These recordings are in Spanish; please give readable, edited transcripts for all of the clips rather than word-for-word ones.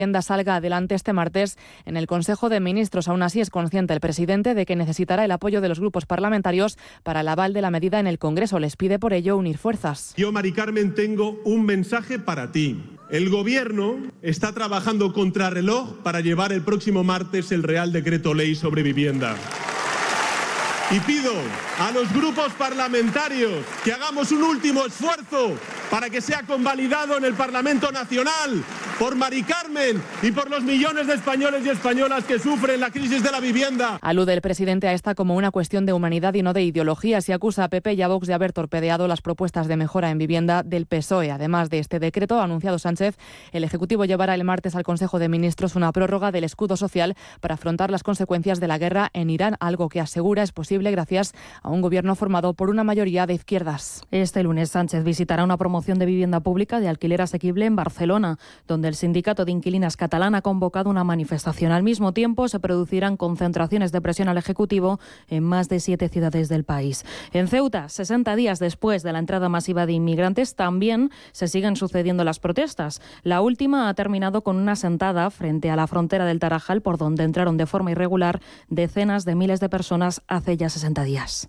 salga adelante este martes en el Consejo de Ministros. Aún así, es consciente el presidente de que necesitará el apoyo de los grupos parlamentarios para el aval de la medida en el Congreso. Les pide por ello unir fuerzas. Yo, Mari Carmen, tengo un mensaje para ti. El Gobierno está trabajando contrarreloj para llevar el próximo martes el Real Decreto Ley sobre vivienda. Y pido a los grupos parlamentarios que hagamos un último esfuerzo para que sea convalidado en el Parlamento Nacional por Mari Carmen y por los millones de españoles y españolas que sufren la crisis de la vivienda. Alude el presidente a esta como una cuestión de humanidad y no de ideologías y acusa a PP y a Vox de haber torpedeado las propuestas de mejora en vivienda del PSOE. Además de este decreto, ha anunciado Sánchez, el Ejecutivo llevará el martes al Consejo de Ministros una prórroga del escudo social para afrontar las consecuencias de la guerra en Irán, algo que asegura es posible gracias a un gobierno formado por una mayoría de izquierdas. Este lunes Sánchez visitará una promoción de vivienda pública de alquiler asequible en Barcelona, donde el sindicato de inquilinas catalán ha convocado una manifestación. Al mismo tiempo, se producirán concentraciones de presión al Ejecutivo en más de 7 ciudades del país. En Ceuta, 60 días después de la entrada masiva de inmigrantes, también se siguen sucediendo las protestas. La última ha terminado con una sentada frente a la frontera del Tarajal, por donde entraron de forma irregular decenas de miles de personas hace ya 60 días.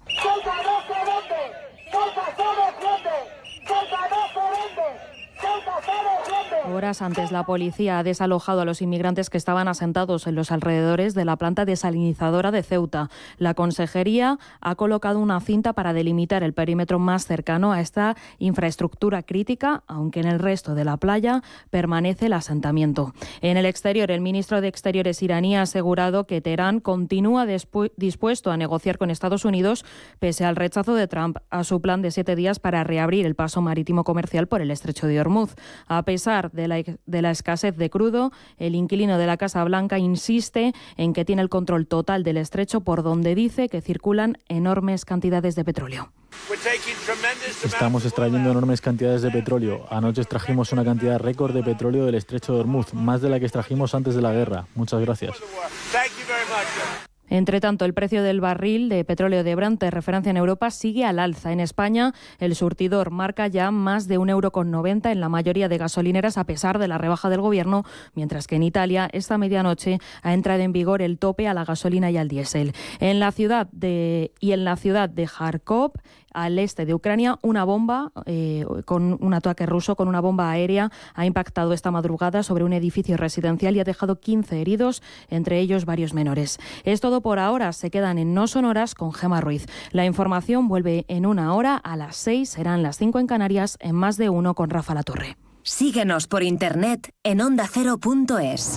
Horas antes, la policía ha desalojado a los inmigrantes que estaban asentados en los alrededores de la planta desalinizadora de Ceuta. La Consejería ha colocado una cinta para delimitar el perímetro más cercano a esta infraestructura crítica, aunque en el resto de la playa permanece el asentamiento. En el exterior, el ministro de Exteriores iraní ha asegurado que Teherán continúa dispuesto a negociar con Estados Unidos, pese al rechazo de Trump a su plan de 7 días para reabrir el paso marítimo comercial por el estrecho de Hormuz. A pesar de la escasez de crudo, el inquilino de la Casa Blanca insiste en que tiene el control total del estrecho, por donde dice que circulan enormes cantidades de petróleo. Estamos extrayendo enormes cantidades de petróleo. Anoche extrajimos una cantidad récord de petróleo del estrecho de Hormuz, más de la que extrajimos antes de la guerra. Muchas gracias. Entre tanto, el precio del barril de petróleo de Brent de referencia en Europa sigue al alza. En España, el surtidor marca ya más de 1,90 € en la mayoría de gasolineras, a pesar de la rebaja del Gobierno, mientras que en Italia, esta medianoche, ha entrado en vigor el tope a la gasolina y al diésel. En la ciudad de Kharkov, al este de Ucrania, una bomba con un ataque ruso con una bomba aérea ha impactado esta madrugada sobre un edificio residencial y ha dejado 15 heridos, entre ellos varios menores. Es todo por ahora. Se quedan en No Sonoras con Gemma Ruiz. La información vuelve en 1 hora, a las 6, serán las 5 en Canarias, en Más de Uno con Rafa Latorre. Síguenos por internet en ondacero.es.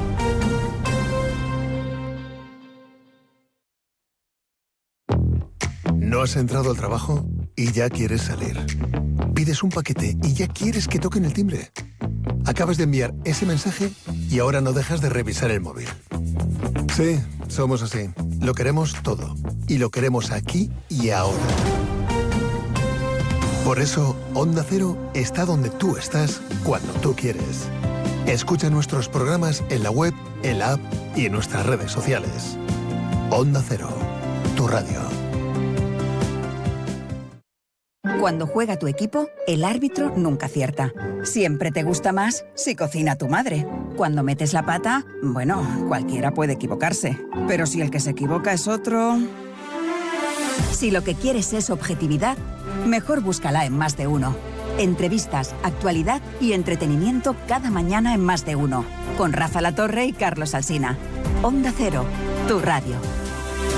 ¿No has entrado al trabajo y ya quieres salir? Pides un paquete y ya quieres que toquen el timbre. Acabas de enviar ese mensaje y ahora no dejas de revisar el móvil. Sí, somos así. Lo queremos todo. Y lo queremos aquí y ahora. Por eso, Onda Cero está donde tú estás, cuando tú quieres. Escucha nuestros programas en la web, en la app y en nuestras redes sociales. Onda Cero, tu radio. Cuando juega tu equipo, el árbitro nunca acierta. Siempre te gusta más si cocina tu madre. Cuando metes la pata, bueno, cualquiera puede equivocarse. Pero si el que se equivoca es otro... Si lo que quieres es objetividad, mejor búscala en Más de Uno. Entrevistas, actualidad y entretenimiento cada mañana en Más de Uno. Con Rafa Latorre y Carlos Alsina. Onda Cero, tu radio.